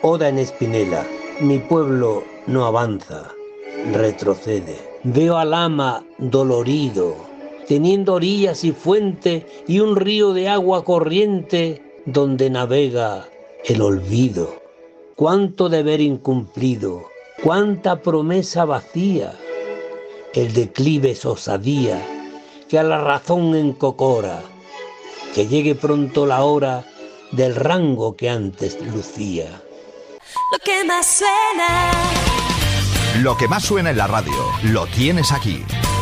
Oda en Espinela. Mi pueblo no avanza, retrocede. Veo al ama dolorido, teniendo orillas y fuente y un río de agua corriente donde navega el olvido. Cuánto deber incumplido, cuánta promesa vacía. El declive es osadía que a la razón encocora. Que llegue pronto la hora del rango que antes lucía. Lo que más suena. Lo que más suena en la radio, lo tienes aquí.